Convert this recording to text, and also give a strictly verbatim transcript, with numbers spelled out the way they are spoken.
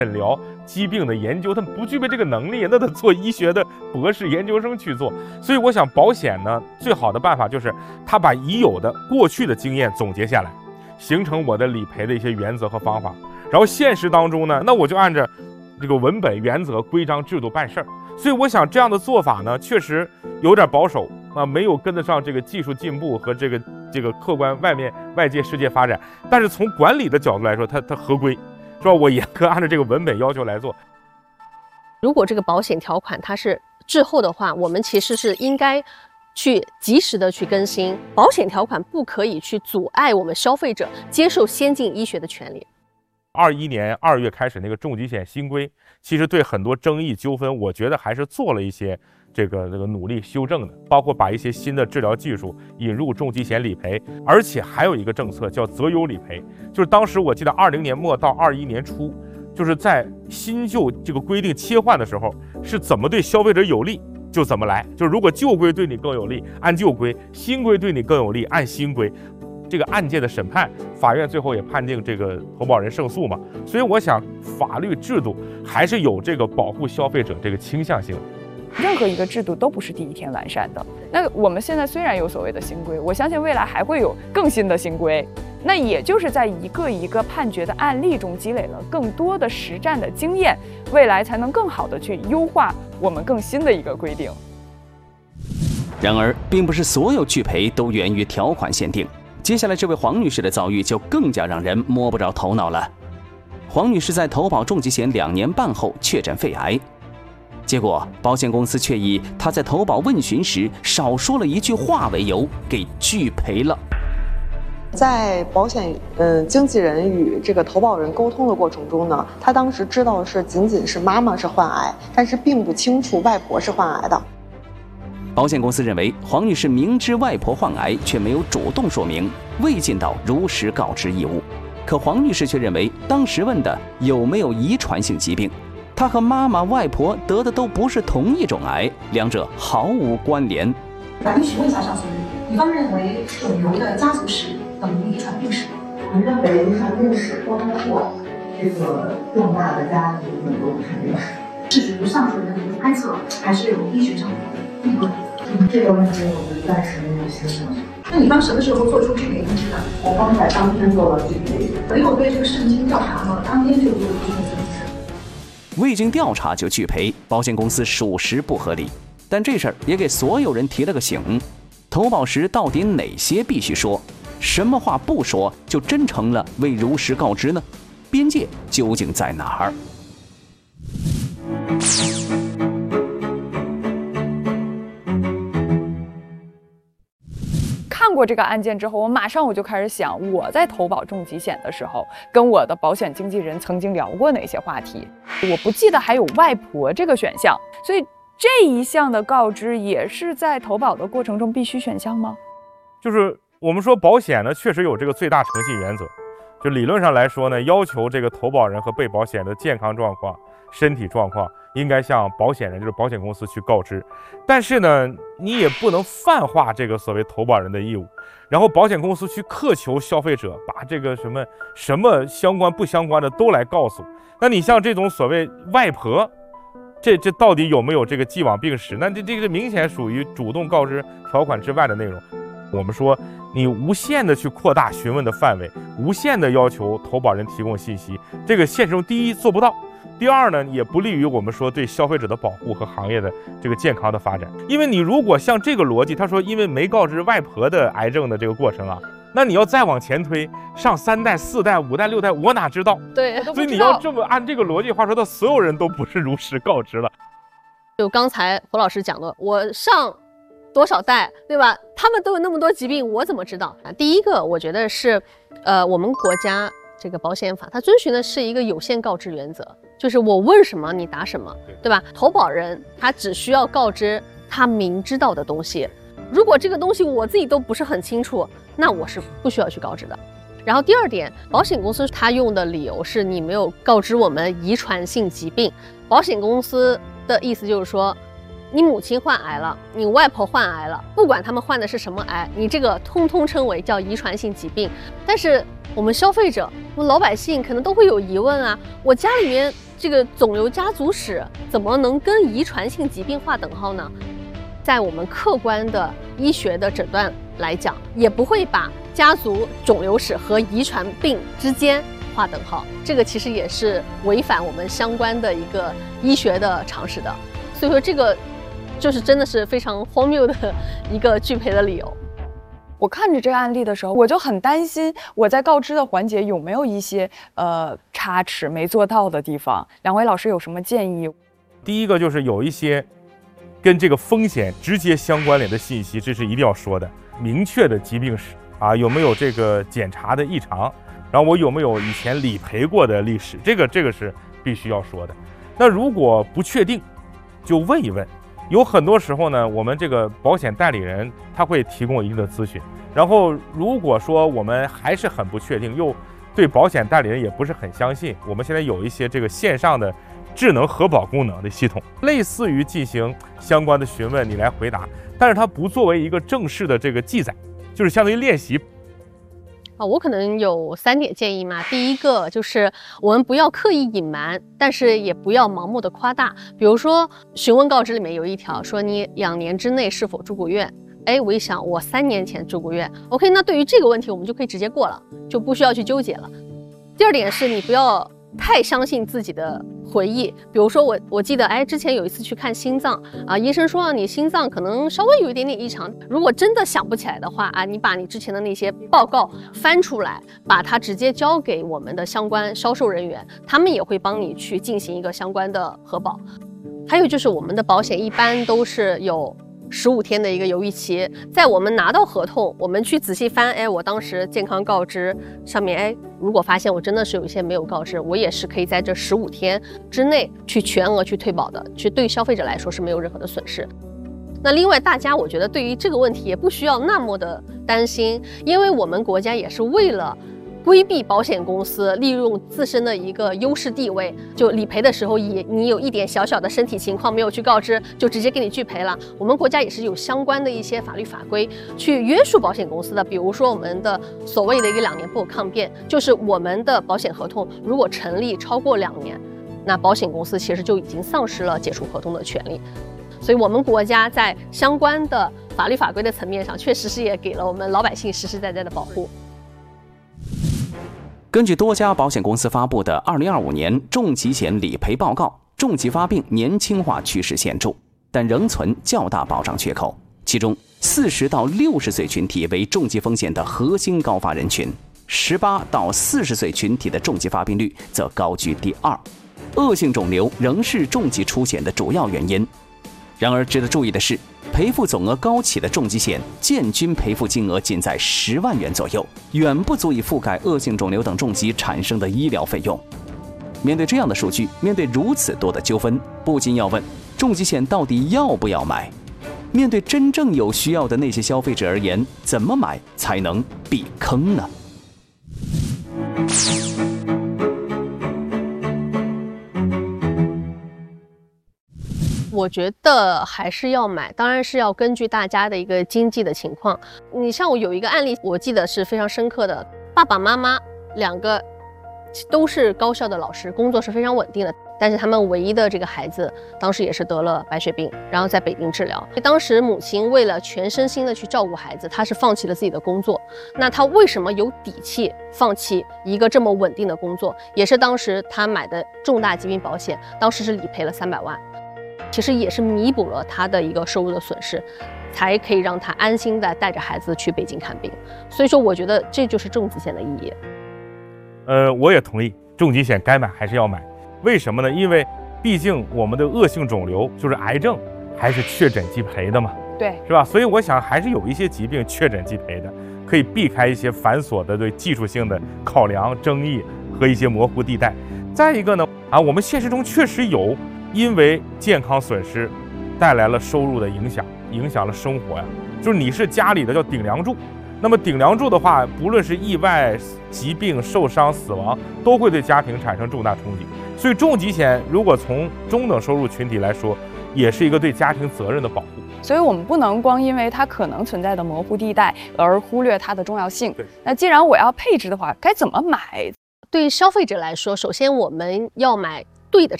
诊疗疾病的研究，他不具备这个能力，那得做医学的博士研究生去做。所以我想保险呢，最好的办法就是他把已有的过去的经验总结下来，形成我的理赔的一些原则和方法。然后现实当中呢，那我就按照这个文本、原则、规章制度办事儿。所以我想这样的做法呢，确实有点保守啊，没有跟得上这个技术进步和这个这个客观外面外界世界发展。但是从管理的角度来说，它它合规。是吧？我严格按照这个文本要求来做。 如果这个保险条款它是滞后的话，我们其实是应该去及时的去更新。保险条款不可以去阻碍我们消费者接受先进医学的权利。 二一年二月开始那个重疾险新规，其实对很多争议纠纷，我觉得还是做了一些这个这个努力修正的，包括把一些新的治疗技术引入重疾险理赔，而且还有一个政策叫择优理赔，就是当时我记得二零年末到二一年初，就是在新旧这个规定切换的时候，是怎么对消费者有利就怎么来，就是如果旧规对你更有利，按旧规；新规对你更有利，按新规。这个案件的审判，法院最后也判定这个投保人胜诉嘛，所以我想法律制度还是有这个保护消费者这个倾向性。 任何一个制度都不是第一天完善的。那我们现在虽然有所谓的新规，我相信未来还会有更新的新规。那也就是在一个一个判决的案例中积累了更多的实战的经验，未来才能更好的去优化我们更新的一个规定。 然而，并不是所有拒赔都源于条款限定。接下来这位黄女士的遭遇就更加让人摸不着头脑了。黄女士在投保重疾险两年半后确诊肺癌，结果保险公司却以她在投保问询时少说了一句话为由给拒赔了。 在保险嗯经纪人与这个投保人沟通的过程中呢，他当时知道的是仅仅是妈妈是患癌，但是并不清楚外婆是患癌的。 保险公司认为黄女士明知外婆患癌，却没有主动说明，未尽到如实告知义务。可黄女士却认为，当时问的有没有遗传性疾病，她和妈妈、外婆得的都不是同一种癌，两者毫无关联。 法律询问一下上诉人，乙方认为肿瘤的家族史等于遗传病史。 我们认为遗传病史包括这个重大的家族很多遗传病史。 是属于上述人的猜测，还是有医学上的议论？ 嗯，这个问题我们暂时没有先生。 那你当什么时候做出拒赔通知的？ 我刚才当天做了拒赔。 没有对这个事情进行调查吗？当天就做了拒赔通知。 未经调查就拒赔，保险公司属实不合理。但这事儿也给所有人提了个醒：投保时到底哪些必须说，什么话不说就真成了未如实告知呢？边界究竟在哪儿？ 看过这个案件之后，我马上我就开始想，我在投保重疾险的时候，跟我的保险经纪人曾经聊过哪些话题。我不记得还有外婆这个选项，所以这一项的告知也是在投保的过程中必须选项吗？ 就是我们说保险呢，确实有这个最大诚信原则，就理论上来说呢，要求这个投保人和被保险的健康状况、身体状况应该向保险人，就是保险公司去告知。但是呢，你也不能泛化这个所谓投保人的义务，然后保险公司去苛求消费者把这个什么什么相关不相关的都来告诉。那你像这种所谓外婆，这这到底有没有这个既往病史？那这这个明显属于主动告知条款之外的内容。我们说，你无限的去扩大询问的范围，无限的要求投保人提供信息，这个现实中第一做不到，第二呢，也不利于我们说对消费者的保护和行业的这个健康的发展。因为你如果像这个逻辑，他说因为没告知外婆的癌症的这个过程啊，那你要再往前推，上三代、四代、五代、六代，我哪知道？ 对， 所以你要这么按这个逻辑话说，到所有人都不是如实告知了。 就刚才胡老师讲的，我上多少代，对吧？他们都有那么多疾病，我怎么知道啊？第一个，我觉得是，呃，我们国家这个保险法，它遵循的是一个有限告知原则，就是我问什么你答什么，对吧？投保人他只需要告知他明知道的东西，如果这个东西我自己都不是很清楚，那我是不需要去告知的。然后第二点，保险公司他用的理由是你没有告知我们遗传性疾病，保险公司的意思就是说， 你母亲患癌了，你外婆患癌了，不管他们患的是什么癌，你这个通通称为叫遗传性疾病。但是我们消费者，我们老百姓可能都会有疑问啊，我家里面这个肿瘤家族史怎么能跟遗传性疾病划等号呢？在我们客观的医学的诊断来讲，也不会把家族肿瘤史和遗传病之间划等号，这个其实也是违反我们相关的一个医学的常识的。所以说这个就是真的是非常荒谬的一个拒赔的理由。 我看着这个案例的时候，我就很担心我在告知的环节有没有一些呃差池没做到的地方。两位老师有什么建议？ 第一个就是有一些跟这个风险直接相关联的信息，这是一定要说的。明确的疾病史啊，有没有这个检查的异常，然后我有没有以前理赔过的历史，这个这个是必须要说的。那如果不确定，就问一问。有很多时候呢，我们这个保险代理人他会提供一定的咨询，然后如果说我们还是很不确定，又对保险代理人也不是很相信，我们现在有一些这个线上的智能核保功能的系统，类似于进行相关的询问，你来回答，但是它不作为一个正式的这个记载，就是相当于练习。 啊，我可能有三点建议嘛。第一个就是我们不要刻意隐瞒，但是也不要盲目的夸大。比如说询问告知里面有一条说你两年之内是否住过院，哎，我一想我三年前住过院 ，OK， 那对于这个问题我们就可以直接过了，就不需要去纠结了。第二点是你不要太相信自己的回忆，比如说我我记得，哎，之前有一次去看心脏啊，医生说你心脏可能稍微有一点点异常。如果真的想不起来的话啊，你把你之前的那些报告翻出来，把它直接交给我们的相关销售人员，他们也会帮你去进行一个相关的核保。还有就是我们的保险一般都是有十五天的一个犹豫期，在我们拿到合同，我们去仔细翻，哎，我当时健康告知上面，哎，如果发现我真的是有一些没有告知，我也是可以在这十五天之内去全额去退保的，其实对消费者来说是没有任何的损失。那另外，大家我觉得对于这个问题也不需要那么的担心，因为我们国家也是为了规避保险公司利用自身的一个优势地位，就理赔的时候以你有一点小小的身体情况没有去告知，就直接给你拒赔了。我们国家也是有相关的一些法律法规去约束保险公司的，比如说我们的所谓的一个两年不可抗辩，就是我们的保险合同如果成立超过两年，那保险公司其实就已经丧失了解除合同的权利。所以我们国家在相关的法律法规的层面上，确实是也给了我们老百姓实实在在的保护。 根据多家保险公司发布的二零二五年重疾险理赔报告，重疾发病年轻化趋势显著，但仍存较大保障缺口。其中，四十到六十岁群体为重疾风险的核心高发人群，十八到四十岁群体的重疾发病率则高居第二。恶性肿瘤仍是重疾出险的主要原因。然而，值得注意的是，赔付总额高企的重疾险，建均赔付金额仅在十万元左右，远不足以覆盖恶性肿瘤等重疾产生的医疗费用。面对这样的数据，面对如此多的纠纷，不禁要问：重疾险到底要不要买？面对真正有需要的那些消费者而言，怎么买才能避坑呢？ 我觉得还是要买，当然是要根据大家的一个经济的情况。你像我有一个案例，我记得是非常深刻的，爸爸妈妈两个都是高校的老师，工作是非常稳定的，但是他们唯一的这个孩子当时也是得了白血病，然后在北京治疗。当时母亲为了全身心的去照顾孩子，她是放弃了自己的工作。那她为什么有底气放弃一个这么稳定的工作？也是当时她买的重大疾病保险，当时是理赔了三百万。其实也是弥补了他的一个收入的损失，才可以让他安心的带着孩子去北京看病。所以说，我觉得这就是重疾险的意义。 呃，我也同意，重疾险该买还是要买。为什么呢？因为毕竟我们的恶性肿瘤就是癌症，还是确诊即赔的嘛， 对， 是吧？所以我想还是有一些疾病确诊即赔的，可以避开一些繁琐的对技术性的考量、争议和一些模糊地带。再一个呢，啊，我们现实中确实有。因为健康损失带来了收入的影响，影响了生活呀。就是你是家里的叫顶梁柱，那么顶梁柱的话，不论是意外、疾病、受伤、死亡，都会对家庭产生重大冲击。所以重疾险如果从中等收入群体来说， 也是一个对家庭责任的保护。 所以我们不能光因为它可能存在的模糊地带而忽略它的重要性。那既然我要配置的话，该怎么买？ 对于消费者来说，首先我们要买对的